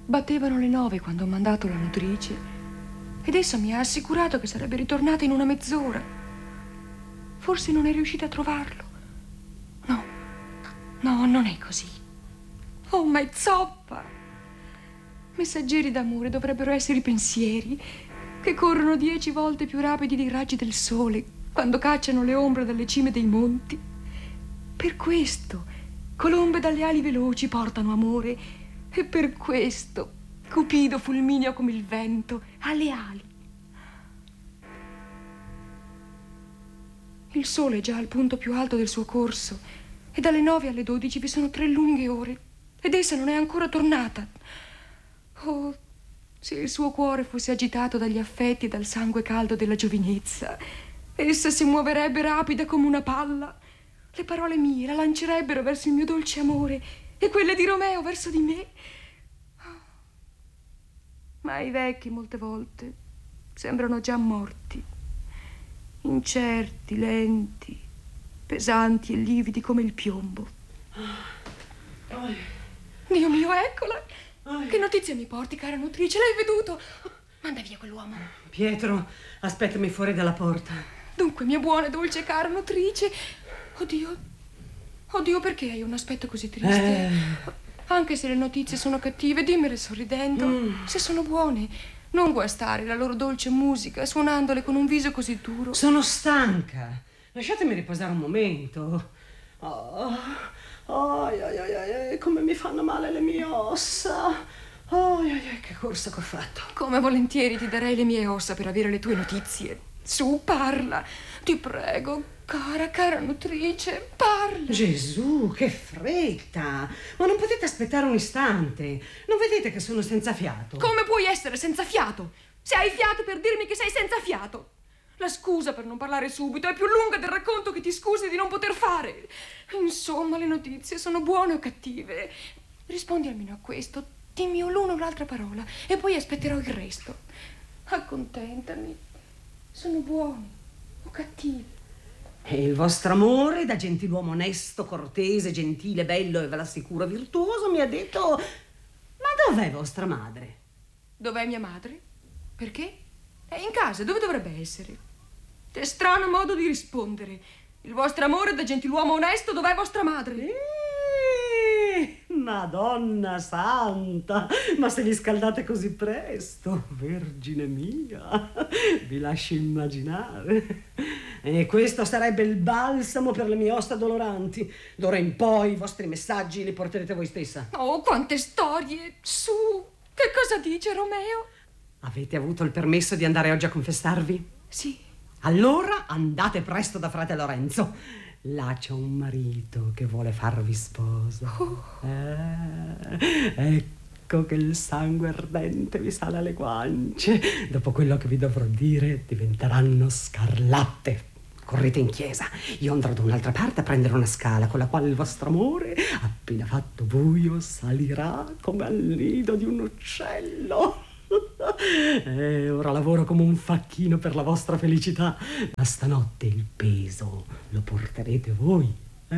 Battevano le 9 quando ho mandato la nutrice ed essa mi ha assicurato che sarebbe ritornata in una mezz'ora. Forse non è riuscita a trovarlo. No, non è così. Oh, ma è zoppa! Messaggeri d'amore dovrebbero essere i pensieri che corrono 10 volte più rapidi dei raggi del sole quando cacciano le ombre dalle cime dei monti. Per questo colombe dalle ali veloci portano amore e per questo Cupido fulmineo come il vento ha le ali. Il sole è già al punto più alto del suo corso e dalle 9 alle 12 vi sono 3 lunghe ore ed essa non è ancora tornata. Oh, se il suo cuore fosse agitato dagli affetti e dal sangue caldo della giovinezza, essa si muoverebbe rapida come una palla. Le parole mie la lancerebbero verso il mio dolce amore e quelle di Romeo verso di me. Ma i vecchi molte volte sembrano già morti, incerti, lenti, pesanti e lividi come il piombo. Dio mio, eccola! Che notizie mi porti, cara nutrice? L'hai veduto? Manda via quell'uomo. Pietro, aspettami fuori dalla porta. Dunque, mia buona e dolce cara nutrice. Oddio, perché hai un aspetto così triste? Anche se le notizie sono cattive, dimmele sorridendo. Se sono buone, non guastare la loro dolce musica suonandole con un viso così duro. Sono stanca. Lasciatemi riposare un momento. Come mi fanno male le mie ossa. Che corsa che ho fatto. Come volentieri ti darei le mie ossa per avere le tue notizie. Su, parla, ti prego, cara nutrice, parla. Gesù, che fretta. Ma non potete aspettare un istante? Non vedete che sono senza fiato? Come puoi essere senza fiato? Se hai fiato per dirmi che sei senza fiato. La scusa per non parlare subito è più lunga del racconto che ti scusi di non poter fare. Insomma, le notizie sono buone o cattive? Rispondi almeno a questo. Dimmi l'una o l'altra parola e poi aspetterò il resto. Accontentami. Sono buoni o cattivi? E il vostro amore, da gentiluomo onesto, cortese, gentile, bello e ve l'assicuro virtuoso, mi ha detto: ma dov'è vostra madre? Dov'è mia madre? Perché? È in casa, dove dovrebbe essere? Che strano modo di rispondere. Il vostro amore da gentiluomo onesto, dov'è vostra madre? Madonna santa, ma se vi scaldate così presto, Vergine mia, vi lascio immaginare. E questo sarebbe il balsamo per le mie ossa doloranti. D'ora in poi i vostri messaggi li porterete voi stessa. Oh, quante storie! Su, che cosa dice Romeo? Avete avuto il permesso di andare oggi a confessarvi? Sì. Allora andate presto da frate Lorenzo. Là c'è un marito che vuole farvi sposa. Ecco che il sangue ardente vi sale alle guance. Dopo quello che vi dovrò dire diventeranno scarlatte. Correte in chiesa, io andrò da un'altra parte a prendere una scala con la quale il vostro amore, appena fatto buio, salirà come al nido di un uccello. Ora lavoro come un facchino per la vostra felicità, ma stanotte il peso lo porterete voi.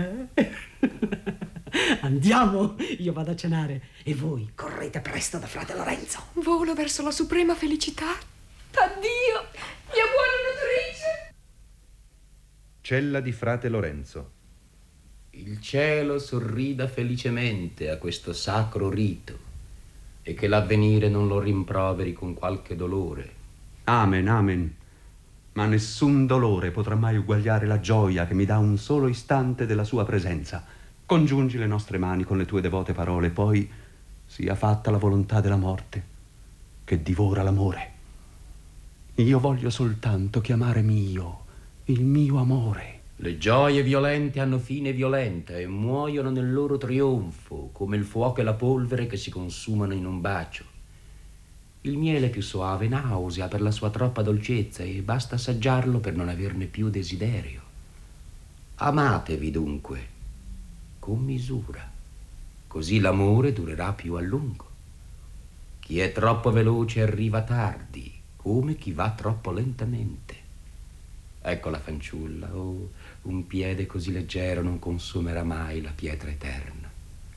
Andiamo, io vado a cenare e voi correte presto da frate Lorenzo. Volo verso la suprema felicità. Addio, mia buona nutrice. Cella di frate Lorenzo. Il cielo sorrida felicemente a questo sacro rito e che l'avvenire non lo rimproveri con qualche dolore. Amen, amen. Ma nessun dolore potrà mai uguagliare la gioia che mi dà un solo istante della sua presenza. Congiungi le nostre mani con le tue devote parole, poi sia fatta la volontà della morte che divora l'amore. Io voglio soltanto chiamare mio il mio amore. Le gioie violente hanno fine violenta e muoiono nel loro trionfo, come il fuoco e la polvere che si consumano in un bacio. Il miele più soave nausea per la sua troppa dolcezza e basta assaggiarlo per non averne più desiderio. Amatevi dunque, con misura, così l'amore durerà più a lungo. Chi è troppo veloce arriva tardi, come chi va troppo lentamente. Ecco la fanciulla, un piede così leggero non consumerà mai la pietra eterna.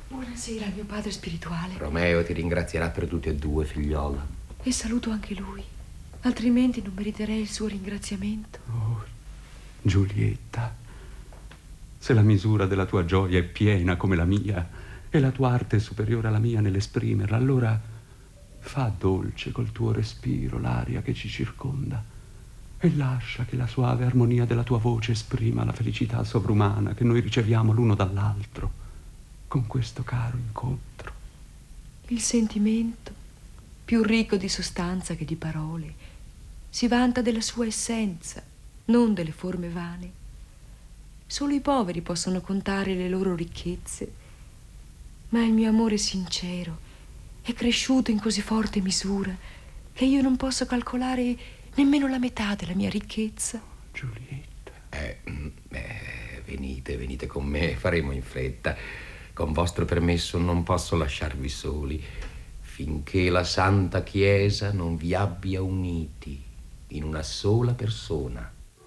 Buonasera al mio padre spirituale. Romeo ti ringrazierà per tutti e due, figliola. E saluto anche lui, altrimenti non meriterei il suo ringraziamento. Oh, Giulietta, se la misura della tua gioia è piena come la mia e la tua arte è superiore alla mia nell'esprimerla, allora fa dolce col tuo respiro l'aria che ci circonda e lascia che la suave armonia della tua voce esprima la felicità sovrumana che noi riceviamo l'uno dall'altro con questo caro incontro. Il sentimento, più ricco di sostanza che di parole, si vanta della sua essenza, non delle forme vane. Solo i poveri possono contare le loro ricchezze, ma il mio amore sincero è cresciuto in così forte misura che io non posso calcolare nemmeno la metà della mia ricchezza. Giulietta. Venite con me, faremo in fretta. Con vostro permesso non posso lasciarvi soli finché la Santa Chiesa non vi abbia uniti in una sola persona.